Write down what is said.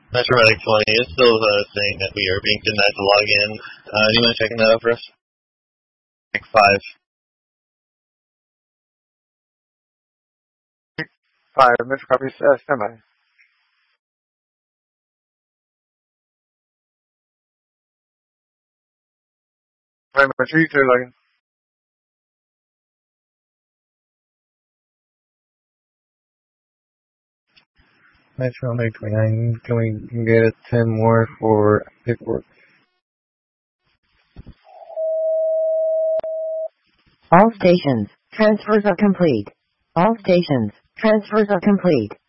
Metromatic 20 is still saying that we are being denied to log in. Do you mind checking that out for us? 5. 5, Metro copies, stand by. Alright, Metro, you clear login. Metromatic 29, can we get 10 more for paperwork? All stations, transfers are complete. All stations, transfers are complete.